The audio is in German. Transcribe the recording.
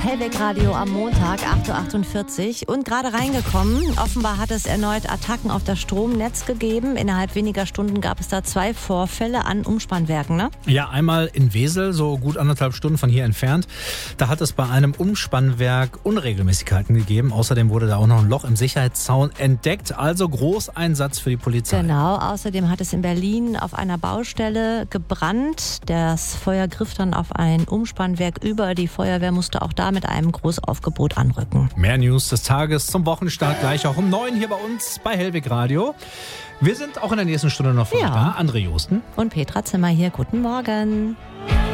Hellweg Radio am Montag, 8.48 Uhr. Und gerade reingekommen. Offenbar hat es erneut Attacken auf das Stromnetz gegeben. Innerhalb weniger Stunden gab es da 2 Vorfälle an Umspannwerken, ne? Ja, einmal in Wesel, so gut 1,5 Stunden von hier entfernt. Da hat es bei einem Umspannwerk Unregelmäßigkeiten gegeben. Außerdem wurde da auch noch ein Loch im Sicherheitszaun entdeckt. Also Großeinsatz für die Polizei. Genau. Außerdem hat es in Berlin auf einer Baustelle gebrannt. Das Feuer griff dann auf ein Umspannwerk über. Die Feuerwehr musste auch da mit einem Großaufgebot anrücken. Mehr News des Tages zum Wochenstart gleich auch um 9 hier bei uns bei Hellweg Radio. Wir sind auch in der nächsten Stunde noch für euch da. André Josten und Petra Zimmer hier. Guten Morgen.